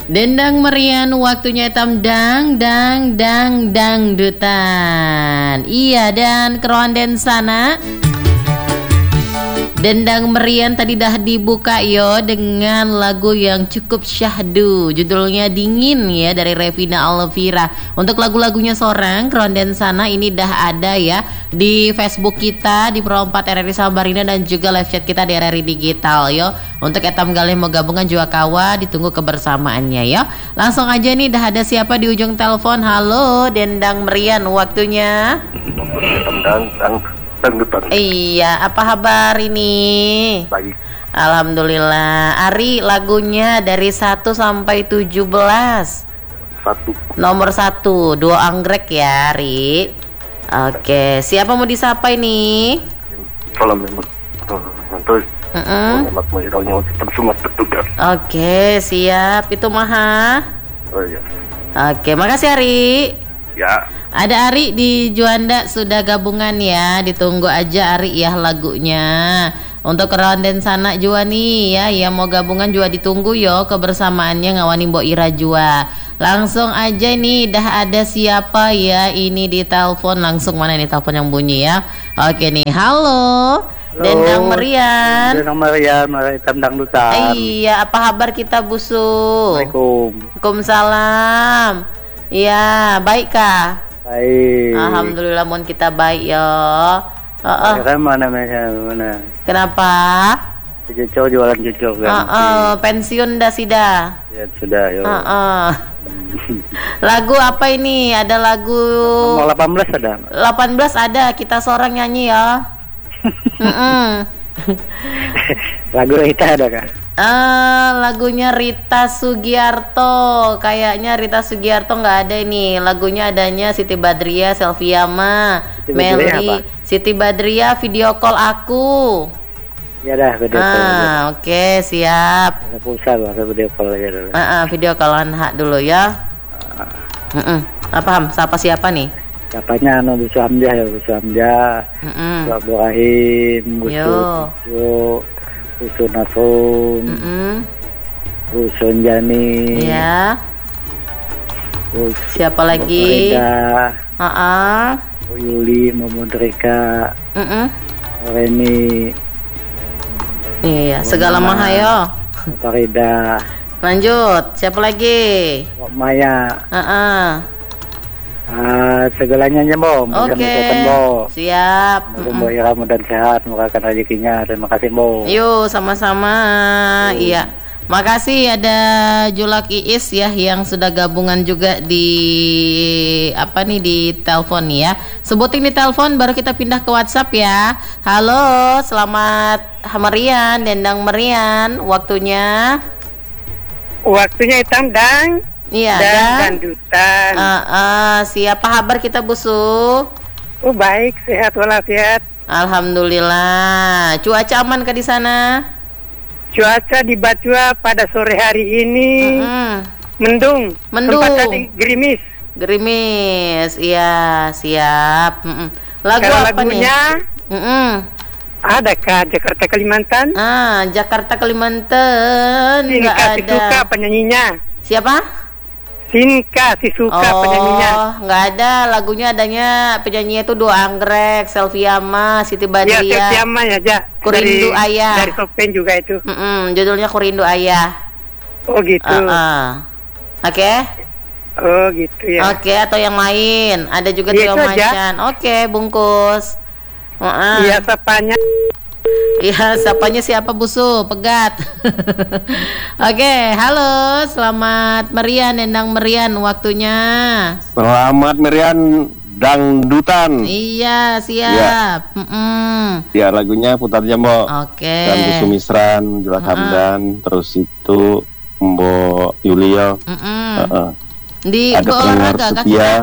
Dendang merian waktunya hitam dangdutan. Iya, dan keronden sana. Dendang merian tadi dah dibuka yo dengan lagu yang cukup syahdu. Judulnya Dingin ya dari Revina Alvira. Untuk lagu-lagunya seorang keronden sana ini dah ada ya di Facebook kita di Pro 4 RRI Samarinda dan juga live chat kita di RRI Digital yo. Untuk etam galih mau gabungan juga kawa ditunggu kebersamaannya ya. Langsung aja nih dah ada siapa di ujung telepon. Halo Dendang merian waktunya. Iya, apa kabar ini? Baik. Alhamdulillah. Ari, lagunya dari 1 sampai 17. 1. Nomor 1, 2 anggrek ya, Ari. Oke, siapa mau disapa ini? Salam terus. Oke, siap. Itu Maha. Oh iya. Oke, makasih Ari. Ya. Ada Ari di Juanda sudah gabungan ya. Ditunggu aja Ari ya lagunya. Untuk keronden sana juga nih ya, yang mau gabungan juga ditunggu yo kebersamaannya ngawani Mbok Ira jua. Langsung aja nih dah ada siapa ya ini di telepon. Langsung mana nih telepon yang bunyi ya. Oke nih, halo. Dendang merian. Dendang merian, hitam dangdutan. Iya, apa kabar kita busu? Assalamualaikum. Waalaikumsalam. Iya, baik kah? Baik. Alhamdulillah mohon kita baik ya. Mana? Kenapa? Cucur jualan cucur kan. Pensiun dah sida. Ya sudah yo. Lagu apa ini? Ada lagu Nomor 18 ada. 18 ada, kita seorang nyanyi ya. Lagu Rita ada kah? Lagunya Rita Sugiarto. Kayaknya Rita Sugiarto nggak ada ini. Lagunya adanya Siti Badriah, Selviama, Meli, Siti Badriah, video call aku. Ya dah, video call. Oke, siap. Ada pulsa ada video call aja dulu. Video callan hak dulu ya. Paham? Siapa nih? Siapanya Busu Hamzah ya, Busu Hamzah. Abu Rahim, Busu Nafun, Busu Jani. Ya. Siapa lagi? Yuli, Momodrika, Reni. Iya, segala maha yo. Farida. Lanjut, siapa lagi? Maya. Segalanya aja Bo. Oke. Siap. Mbok Ira mudah sehat, murahkan rezekinya. Terima kasih Bo. Yuk, sama-sama. Iya. Makasih ada Julak Iis ya yang sudah gabungan juga di di telepon ya. Sebutin di telepon baru kita pindah ke WhatsApp ya. Halo, selamat merian, Dendang merian. Waktunya hitam dan dangdutan. Siapa kabar kita busu? Baik, sehat walafiat. Alhamdulillah. Cuaca aman kah di sana? Cuaca di Bacua pada sore hari ini mendung. Sempat tadi gerimis. Iya, siap. Lagu apa lagunya, nih? Ada kah Jakarta Kalimantan? Jakarta Kalimantan. Sinka Sisuka penyanyinya. Siapa? Sinka Sisuka penyanyinya. Nggak ada. Lagunya adanya penyanyinya itu Dua Anggrek, Selviama, Siti Badriah. Ya, Selviama ya, Kurindu Ayah. Dari Sopen juga itu. Judulnya Kurindu Ayah. Oh gitu. Oke. Oh gitu ya. Oke, atau yang lain. Ada juga Trio Macan. Oke, bungkus. Iya, sapanya. Iya, sapanya siapa busu? Pegat. Oke, halo, selamat merian, Dendang merian waktunya. Selamat merian dangdutan. Iya, siap. Ya, lagunya putar aja Mbok. Oke. Dan Busu Misran, Julak Hamdan, terus itu Mbok Yulio. Di ada olahraga setia.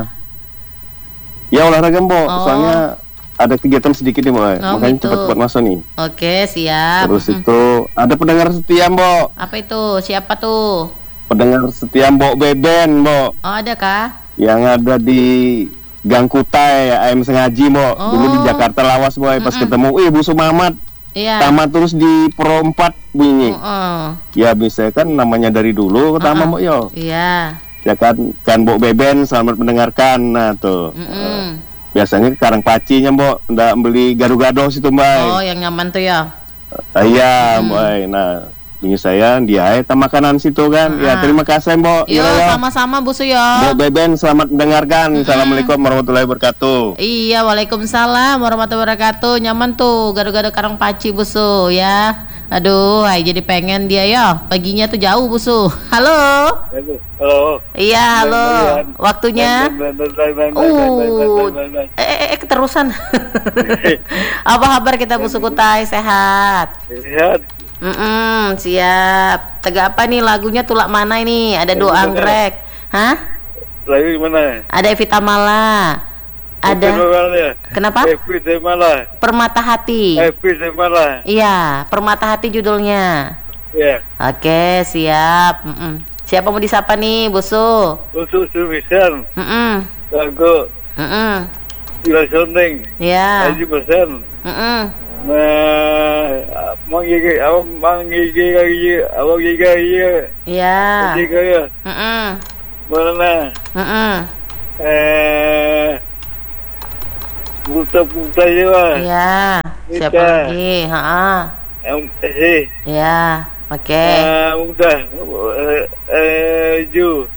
Ya olahraga Mbok, soalnya ada kegiatan sedikit nih Mbak, makanya gitu. cepat masuk nih. Oke, siap. Terus itu ada pendengar setia Mbok. Apa itu? Siapa tuh? Pendengar setia Mbok Beben Mbok. Oh, ada kah? Yang ada di Gang Kutai, AM Sengaji Mbok. Dulu di Jakarta Lawas Boy, pas ketemu, Busu Mamat. Iya. Tamat terus di Pro 4 bunyi. Ya bisa kan namanya dari dulu pertama Mbok yo. Iya. Ya kan Mbok Beben selamat mendengarkan. Nah tuh. Biasanya Karang Pacinya Mbok, ndak beli gado-gado situ Mbak. Oh, yang nyaman tuh ya. Iya Mbak. Nah, ini saya dia makanan situ kan. Ya terima kasih Mbok. Yo, sama-sama Bu Suyo. Mbok Beben selamat mendengarkan. Assalamualaikum warahmatullahi wabarakatuh. Iya, waalaikumsalam warahmatullahi wabarakatuh. Nyaman tuh gado-gado Karang Paci Bu Su ya. Aduh, jadi pengen dia ya. Paginya tuh jauh Bu Su. Halo. Halo. Iya, halo. Waktunya. Keterusan. Apa kabar kita Bu Sukutai? Sehat? Sehat. Siap. Tega apa nih lagunya, tulak mana ini? Ada dua anggrek. Hah? Lagu gimana? Ada Evita Mala. Ada. Kenapa? Evita Mala. Permata Hati. Evita Mala. Iya, Permata Hati judulnya. Iya. Oke, siap. Siapa mau disapa nih, Busu? Busu Sumisan. Lagu. Gila Sondeng. Iya. 7%. Manggigi. Iya. Mana? Buta juga. Iya. Siapa lagi? Iya. Oke. Udah. Ju.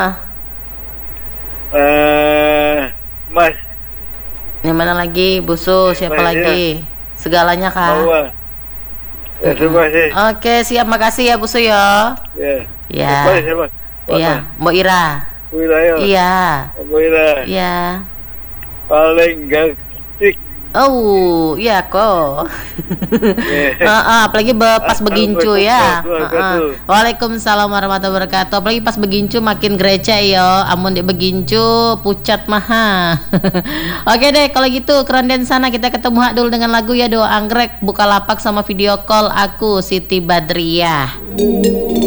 Mas. Yang mana lagi, Busu? Siapa lagi? Segalanya kah? Terima kasih. Oke, siap, makasih ya Busu ya. Iya. Iya, Mbak Ira. Iya. Iya. Paling gasik. Oh, iya kok. Apalagi pas begincu ya. Waalaikumsalam warahmatullahi wabarakatuh. Apalagi pas begincu makin gereja yo. Amun di begincu pucat maha. Oke deh, kalau gitu keronden sana kita ketemu hak dulu dengan lagu ya, Doa Anggrek, Bukalapak sama video call aku Siti Badriah.